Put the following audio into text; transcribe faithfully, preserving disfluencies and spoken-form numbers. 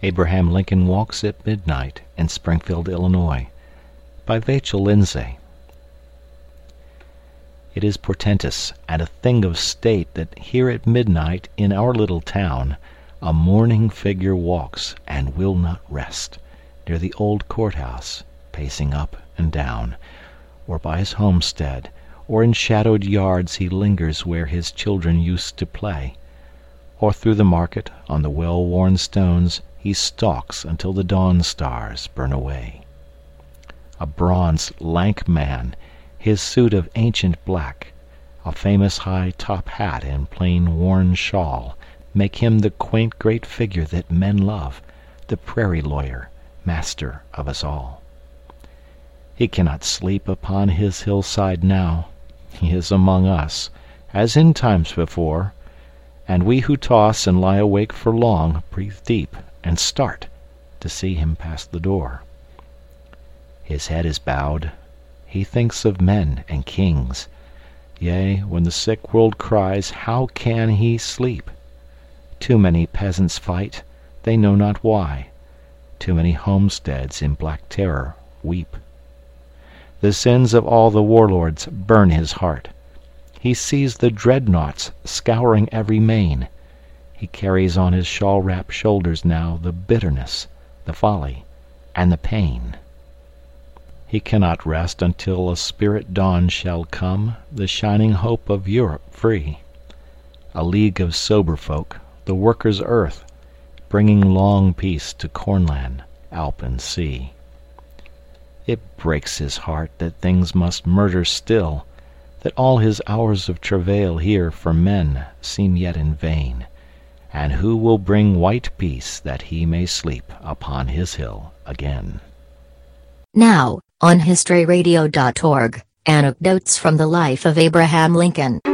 Abraham Lincoln Walks at Midnight in Springfield, Illinois, by Vachel Lindsay. It is portentous and a thing of state that here at midnight in our little town a mourning figure walks and will not rest, near the old courthouse, pacing up and down, or by his homestead, or in shadowed yards he lingers where his children used to play, or through the market on the well-worn stones he stalks until the dawn stars burn away. A bronze, lank man, his suit of ancient black, a famous high top hat and plain worn shawl, make him the quaint great figure that men love, the prairie lawyer, master of us all. He cannot sleep upon his hillside now. He is among us, as in times before, and we who toss and lie awake for long breathe deep and start to see him pass the door. His head is bowed. He thinks of men and kings. Yea, when the sick world cries, how can he sleep? Too many peasants fight, they know not why. Too many homesteads in black terror weep. The sins of all the warlords burn his heart. He sees the dreadnoughts scouring every main. He carries on his shawl-wrapped shoulders now the bitterness, the folly, and the pain. He cannot rest until a spirit dawn shall come, the shining hope of Europe free. A league of sober folk, the workers' earth, bringing long peace to cornland, alp and sea. It breaks his heart that things must murder still, that all his hours of travail here for men seem yet in vain, and who will bring white peace that he may sleep upon his hill again. Now, on history radio dot org, anecdotes from the life of Abraham Lincoln.